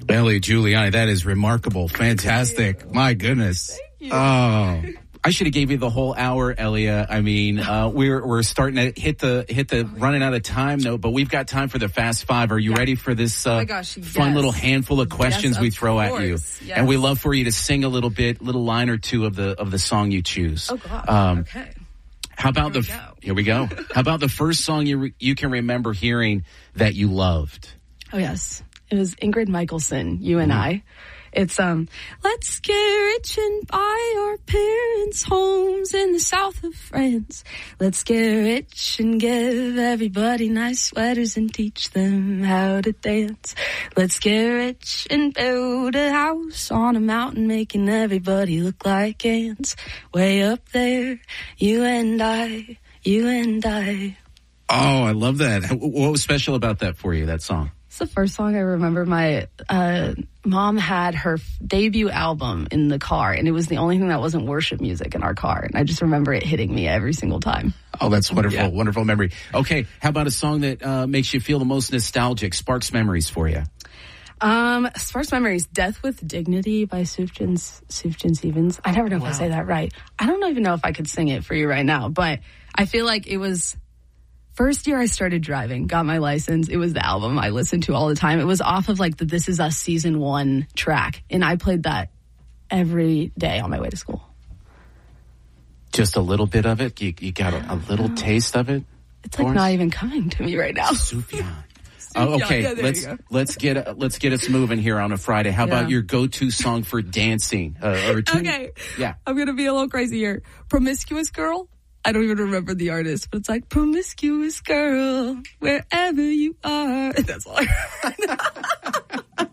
Ellie Giuliani, that is remarkable. Fantastic. My goodness. Thank you. Oh. I should have gave you the whole hour, Elia. I mean, we're starting to hit the running out of time though, but we've got time for the Fast Five. Are you ready for this fun little handful of questions we throw at you? Yes. And we love for you to sing a little line or two of the song you choose. Oh God. Okay. How about here we go. How about the first song you can remember hearing that you loved? Oh yes. It was Ingrid Michaelson, You and I. It's, let's get rich and buy our parents' homes in the south of France. Let's get rich and give everybody nice sweaters and teach them how to dance. Let's get rich and build a house on a mountain, making everybody look like ants. Way up there, you and I, you and I. Oh, I love that. What was special about that for you, that song? It's the first song I remember. My mom had her debut album in the car, and it was the only thing that wasn't worship music in our car. And I just remember it hitting me every single time. Oh, that's wonderful. Wonderful memory. Okay, how about a song that makes you feel the most nostalgic, sparks memories for you? Sparks memories, Death with Dignity by Sufjan Stevens. I never know if I say that right. I don't even know if I could sing it for you right now, but I feel like it was... First year I started driving, got my license. It was the album I listened to all the time. It was off of like the This Is Us Season 1 track. And I played that every day on my way to school. Just a little bit of it? You got a little taste of it? It's like not even coming to me right now. Sufjan. Oh, okay. Yeah, let's get us moving here on a Friday. How about your go-to song for dancing? Okay. Yeah. I'm going to be a little crazy here. Promiscuous Girl. I don't even remember the artist, but it's like, promiscuous girl, wherever you are. That's all I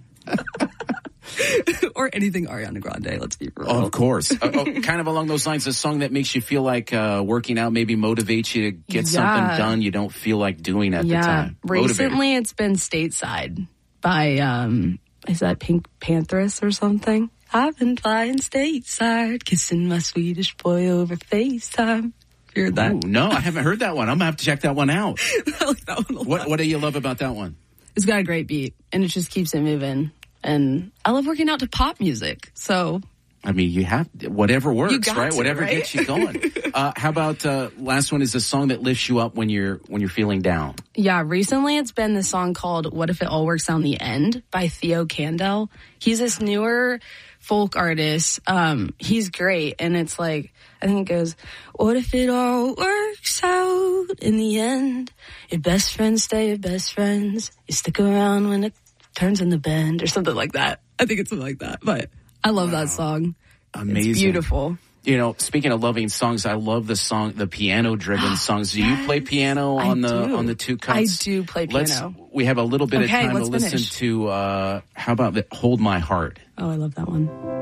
Or anything Ariana Grande, let's be real. Of course. Kind of along those lines, a song that makes you feel like working out, maybe motivates you to get something done you don't feel like doing at the time. Recently it's been Stateside by, is that Pink Panthers or something? I've been flying stateside, kissing my Swedish boy over FaceTime. You heard that? Ooh, no, I haven't heard that one. I'm going to have to check that one out. I like that one a lot. What do you love about that one? It's got a great beat, and it just keeps it moving. And I love working out to pop music, so... I mean, you have... Whatever works, right? Whatever right? gets you going. How about last one is a song that lifts you up when you're feeling down? Yeah, recently it's been this song called What If It All Works Out in the End by Theo Kandel. He's this newer folk artist. He's great, and it's like... I think it goes, what if it all works out in the end? Your best friends stay your best friends. You stick around when it turns in the bend or something like that. I think it's something like that. But I love that song. Amazing. It's beautiful. You know, speaking of loving songs, I love the piano-driven songs. Do you play piano on the two cuts? I do play piano. We have a little bit of time to listen to, how about Hold My Heart? Oh, I love that one.